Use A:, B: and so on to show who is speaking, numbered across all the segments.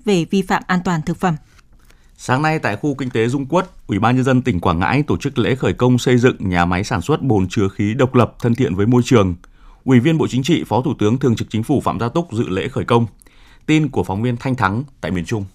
A: về vi phạm an toàn thực phẩm.
B: Sáng nay tại khu kinh tế Dung Quất, Ủy ban Nhân dân tỉnh Quảng Ngãi tổ chức lễ khởi công xây dựng nhà máy sản xuất bồn chứa khí độc lập thân thiện với môi trường. Ủy viên Bộ Chính trị, Phó Thủ tướng Thường trực Chính phủ Phạm Gia Túc dự lễ khởi công. Tin của phóng viên Thanh Thắng tại miền Trung.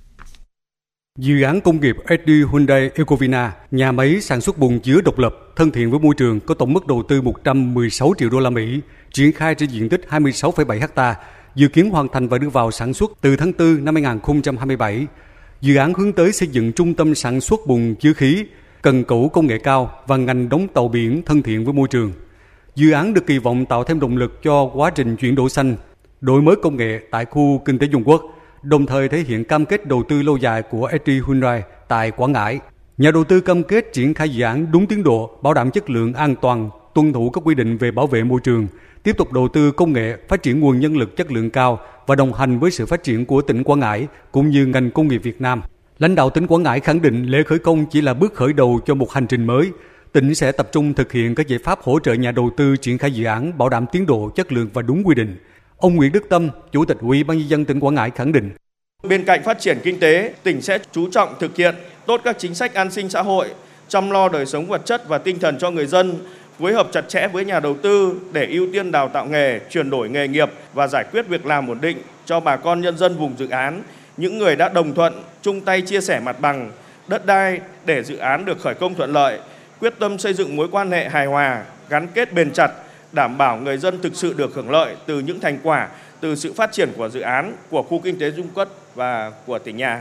C: Dự án công nghiệp SD Hyundai Ecovina, nhà máy sản xuất bồn chứa độc lập thân thiện với môi trường có tổng mức đầu tư 116 triệu đô la Mỹ, triển khai trên diện tích 26,7 ha, dự kiến hoàn thành và đưa vào sản xuất từ tháng 4 năm 2027. Dự án hướng tới xây dựng trung tâm sản xuất bồn chứa khí, cần cẩu công nghệ cao và ngành đóng tàu biển thân thiện với môi trường. Dự án được kỳ vọng tạo thêm động lực cho quá trình chuyển đổi xanh, đổi mới công nghệ tại khu kinh tế Dung Quất, đồng thời thể hiện cam kết đầu tư lâu dài của ST Hyundai tại Quảng Ngãi. Nhà đầu tư cam kết triển khai dự án đúng tiến độ, bảo đảm chất lượng an toàn, tuân thủ các quy định về bảo vệ môi trường, tiếp tục đầu tư công nghệ, phát triển nguồn nhân lực chất lượng cao và đồng hành với sự phát triển của tỉnh Quảng Ngãi cũng như ngành công nghiệp Việt Nam. Lãnh đạo tỉnh Quảng Ngãi khẳng định lễ khởi công chỉ là bước khởi đầu cho một hành trình mới. Tỉnh sẽ tập trung thực hiện các giải pháp hỗ trợ nhà đầu tư triển khai dự án bảo đảm tiến độ, chất lượng và đúng quy định. Ông Nguyễn Đức Tâm, Chủ tịch Ủy ban Nhân dân tỉnh Quảng Ngãi khẳng định:
D: bên cạnh phát triển kinh tế, tỉnh sẽ chú trọng thực hiện tốt các chính sách an sinh xã hội, chăm lo đời sống vật chất và tinh thần cho người dân, phối hợp chặt chẽ với nhà đầu tư để ưu tiên đào tạo nghề, chuyển đổi nghề nghiệp và giải quyết việc làm ổn định cho bà con nhân dân vùng dự án, những người đã đồng thuận, chung tay chia sẻ mặt bằng, đất đai để dự án được khởi công thuận lợi, quyết tâm xây dựng mối quan hệ hài hòa, gắn kết bền chặt, đảm bảo người dân thực sự được hưởng lợi từ những thành quả, từ sự phát triển của dự án, của khu kinh tế Dung Quất và của tỉnh nhà.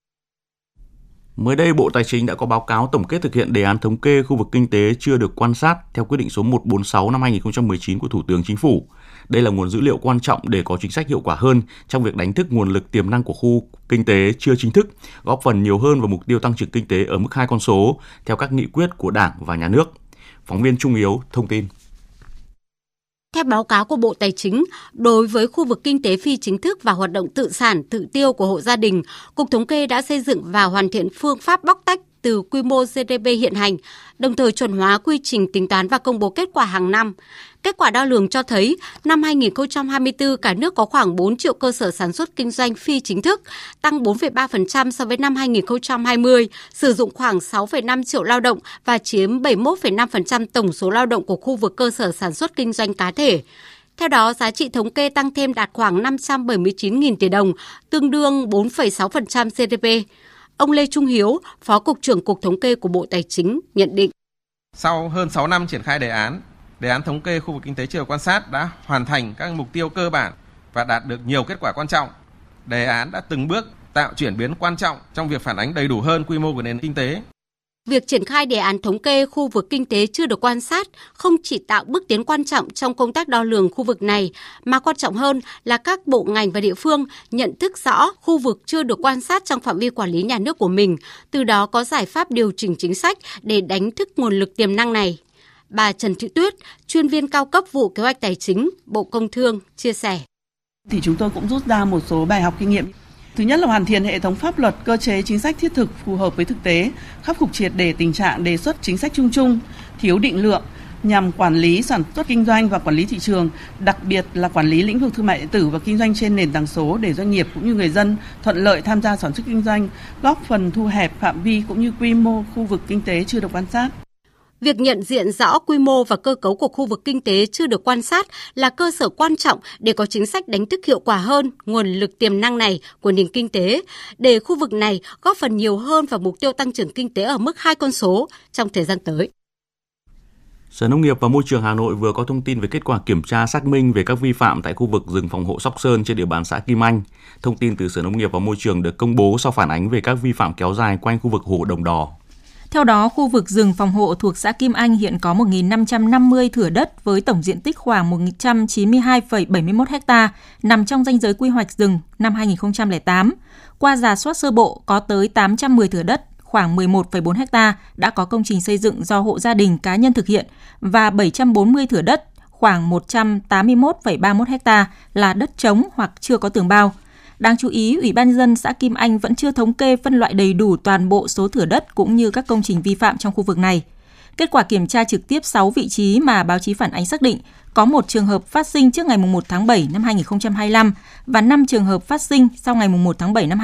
B: Mới đây, Bộ Tài chính đã có báo cáo tổng kết thực hiện đề án thống kê khu vực kinh tế chưa được quan sát theo quyết định số 146 năm 2019 của Thủ tướng Chính phủ. Đây là nguồn dữ liệu quan trọng để có chính sách hiệu quả hơn trong việc đánh thức nguồn lực tiềm năng của khu kinh tế chưa chính thức, góp phần nhiều hơn vào mục tiêu tăng trưởng kinh tế ở mức 2 con số theo các nghị quyết của Đảng và Nhà nước. Phóng viên Trung Hiếu thông tin.
E: Theo báo cáo của Bộ Tài chính, đối với khu vực kinh tế phi chính thức và hoạt động tự sản, tự tiêu của hộ gia đình, Cục Thống kê đã xây dựng và hoàn thiện phương pháp bóc tách từ quy mô GDP hiện hành, đồng thời chuẩn hóa quy trình tính toán và công bố kết quả hàng năm. Kết quả đo lường cho thấy, năm 2024, cả nước có khoảng 4 triệu cơ sở sản xuất kinh doanh phi chính thức, tăng 4,3% so với năm 2020, sử dụng khoảng 6,5 triệu lao động và chiếm 71,5% tổng số lao động của khu vực cơ sở sản xuất kinh doanh cá thể. Theo đó, giá trị thống kê tăng thêm đạt khoảng 579.000 tỷ đồng, tương đương 4,6% GDP. Ông Lê Trung Hiếu, Phó Cục trưởng Cục Thống kê của Bộ Tài chính, nhận định.
F: Sau hơn 6 năm triển khai đề án thống kê khu vực kinh tế chưa được quan sát đã hoàn thành các mục tiêu cơ bản và đạt được nhiều kết quả quan trọng. Đề án đã từng bước tạo chuyển biến quan trọng trong việc phản ánh đầy đủ hơn quy mô của nền kinh tế.
E: Việc triển khai đề án thống kê khu vực kinh tế chưa được quan sát không chỉ tạo bước tiến quan trọng trong công tác đo lường khu vực này, mà quan trọng hơn là các bộ ngành và địa phương nhận thức rõ khu vực chưa được quan sát trong phạm vi quản lý nhà nước của mình, từ đó có giải pháp điều chỉnh chính sách để đánh thức nguồn lực tiềm năng này. Bà Trần Thị Tuyết, chuyên viên cao cấp vụ kế hoạch tài chính, Bộ Công Thương, chia sẻ.
G: Thì chúng tôi cũng rút ra một số bài học kinh nghiệm. Thứ nhất là hoàn thiện hệ thống pháp luật, cơ chế chính sách thiết thực phù hợp với thực tế, khắc phục triệt để tình trạng đề xuất chính sách chung chung, thiếu định lượng nhằm quản lý sản xuất kinh doanh và quản lý thị trường, đặc biệt là quản lý lĩnh vực thương mại điện tử và kinh doanh trên nền tảng số để doanh nghiệp cũng như người dân thuận lợi tham gia sản xuất kinh doanh, góp phần thu hẹp phạm vi cũng như quy mô khu vực kinh tế chưa được quan sát.
E: Việc nhận diện rõ quy mô và cơ cấu của khu vực kinh tế chưa được quan sát là cơ sở quan trọng để có chính sách đánh thức hiệu quả hơn nguồn lực tiềm năng này của nền kinh tế, để khu vực này góp phần nhiều hơn vào mục tiêu tăng trưởng kinh tế ở mức 2 con số trong thời gian tới.
B: Sở Nông nghiệp và Môi trường Hà Nội vừa có thông tin về kết quả kiểm tra xác minh về các vi phạm tại khu vực rừng phòng hộ Sóc Sơn trên địa bàn xã Kim Anh. Thông tin từ Sở Nông nghiệp và Môi trường được công bố sau phản ánh về các vi phạm kéo dài quanh khu vực hồ Đồng Đò.
A: Theo đó, khu vực rừng phòng hộ thuộc xã Kim Anh hiện có 1.550 thửa đất với tổng diện tích khoảng 192,71 ha, nằm trong ranh giới quy hoạch rừng năm 2008. Qua rà soát sơ bộ, có tới 810 thửa đất, khoảng 11,4 ha đã có công trình xây dựng do hộ gia đình cá nhân thực hiện và 740 thửa đất, khoảng 181,31 ha là đất trống hoặc chưa có tường bao. Đáng chú ý, Ủy ban nhân dân xã Kim Anh vẫn chưa thống kê phân loại đầy đủ toàn bộ số thửa đất cũng như các công trình vi phạm trong khu vực này. Kết quả kiểm tra trực tiếp 6 vị trí mà báo chí phản ánh xác định có 1 trường hợp phát sinh trước ngày 1 tháng 7 năm 2025 và 5 trường hợp phát sinh sau ngày 1 tháng 7 năm